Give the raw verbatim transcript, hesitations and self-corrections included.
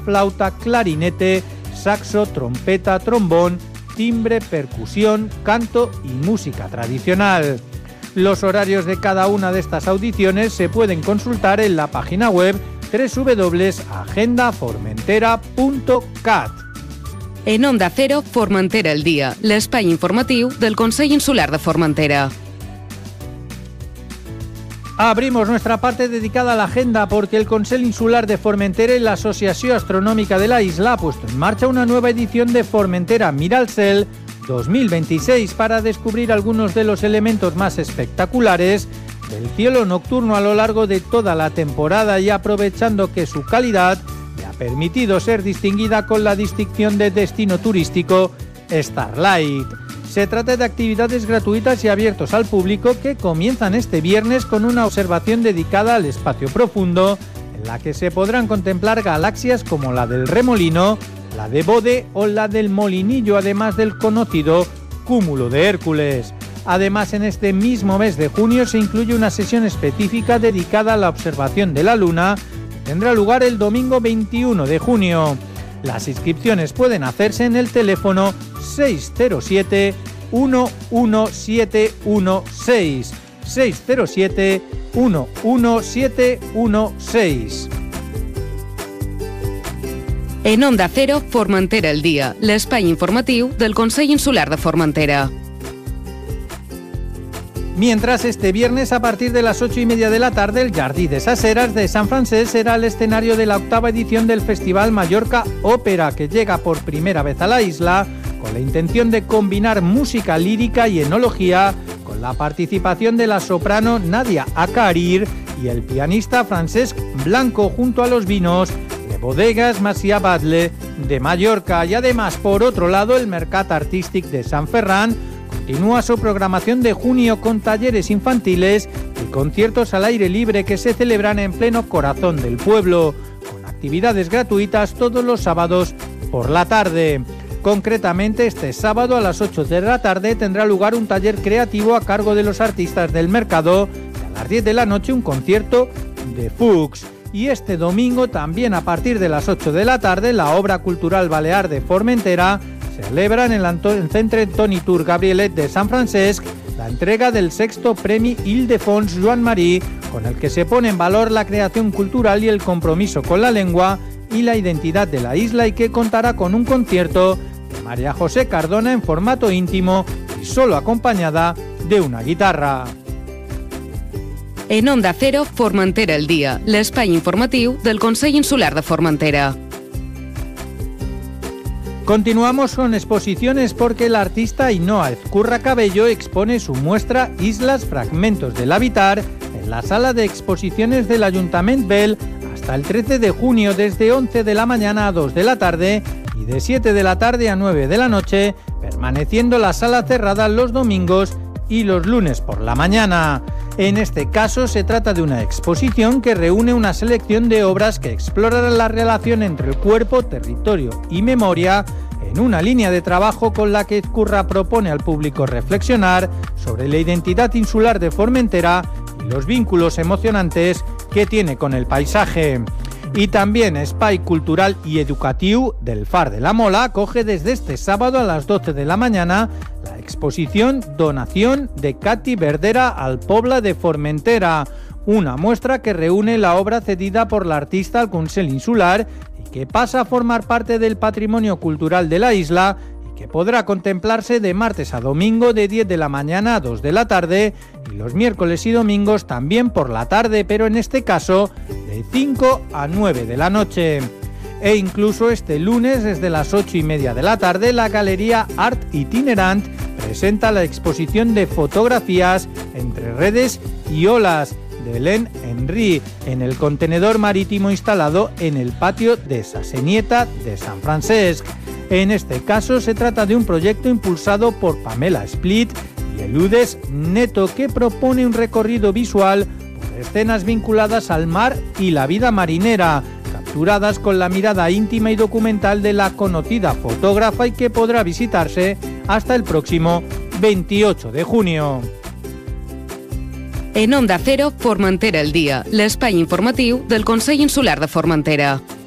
flauta, clarinete, saxo, trompeta, trombón, timbre, percusión, canto y música tradicional. Los horarios de cada una de estas audiciones se pueden consultar en la página web doble u doble u doble u punto agenda formentera punto cat. En Onda Cero, Formentera al dia, l'espai informatiu del Consell Insular de Formentera. Abrimos nuestra parte dedicada a la agenda porque el Consell Insular de Formentera y la Asociación Astronómica de la isla ha puesto en marcha una nueva edición de Formentera Mira al Cel dos mil veintiséis para descubrir algunos de los elementos más espectaculares del cielo nocturno a lo largo de toda la temporada y aprovechando que su calidad le ha permitido ser distinguida con la distinción de destino turístico Starlight. Se trata de actividades gratuitas y abiertos al público que comienzan este viernes con una observación dedicada al espacio profundo en la que se podrán contemplar galaxias como la del Remolino, la de Bode o la del Molinillo, además del conocido Cúmulo de Hércules. Además, en este mismo mes de junio se incluye una sesión específica dedicada a la observación de la Luna, que tendrá lugar el domingo veintiuno de junio. Las inscripciones pueden hacerse en el teléfono seis cero siete, uno uno siete uno seis, seis cero siete, uno uno siete uno seis. En Onda Cero, Formentera al dia, l'espai informatiu del Consell Insular de Formentera. Mientras este viernes a partir de las ocho y media de la tarde el Jardí de Saseras de San Francesc será el escenario de la octava edición del Festival Mallorca Ópera, que llega por primera vez a la isla con la intención de combinar música lírica y enología con la participación de la soprano Nadia Acarir y el pianista Francesc Blanco junto a los vinos de Bodegas Macià Batlle de Mallorca. Y además, por otro lado, el Mercat Artístic de San Ferran continúa su programación de junio con talleres infantiles y conciertos al aire libre que se celebran en pleno corazón del pueblo, con actividades gratuitas todos los sábados por la tarde. Concretamente, este sábado a las ocho de la tarde tendrá lugar un taller creativo a cargo de los artistas del mercado y a las diez de la noche un concierto de Fuchs. Y este domingo, también a partir de las ocho de la tarde, la Obra Cultural Balear de Formentera celebra en el, Anto- el Centre Toni Tur Gabrielet de San Francesc la entrega del sexto Premi Ildefons Joan Marí, con el que se pone en valor la creación cultural y el compromiso con la lengua y la identidad de la isla, y que contará con un concierto de María José Cardona en formato íntimo y solo acompañada de una guitarra. En Onda Cero, Formentera al dia, l'espai informatiu del Consell Insular de Formentera. Continuamos con exposiciones porque el artista Ainhoa Ezcurra Cabello expone su muestra Islas Fragmentos del Habitar en la sala de exposiciones del Ayuntament Vell hasta el trece de junio, desde once de la mañana a dos de la tarde y de siete de la tarde a nueve de la noche, permaneciendo la sala cerrada los domingos y los lunes por la mañana. En este caso se trata de una exposición que reúne una selección de obras que explorarán la relación entre el cuerpo, territorio y memoria en una línea de trabajo con la que Ezcurra propone al público reflexionar sobre la identidad insular de Formentera y los vínculos emocionantes que tiene con el paisaje. Y también Espai Cultural y Educatiu del Far de la Mola acoge desde este sábado a las doce de la mañana la exposición Donación de Cati Verdera al Pobla de Formentera, una muestra que reúne la obra cedida por la artista al Consell Insular y que pasa a formar parte del patrimonio cultural de la isla y que podrá contemplarse de martes a domingo de diez de la mañana a dos de la tarde y los miércoles y domingos también por la tarde, pero en este caso de cinco a nueve de la noche. E incluso este lunes, desde las ocho y media de la tarde, la Galería Art Itinerant presenta la exposición de fotografías Entre redes y olas de Hélène Henry en el contenedor marítimo instalado en el patio de Sasenieta de San Francesc. En este caso se trata de un proyecto impulsado por Pamela Split y Eludes Neto, que propone un recorrido visual por escenas vinculadas al mar y la vida marinera, capturadas con la mirada íntima y documental de la conocida fotógrafa, y que podrá visitarse hasta el próximo veintiocho de junio. En Onda Cero, Formentera al dia, l'espai informatiu del Consell Insular de Formentera.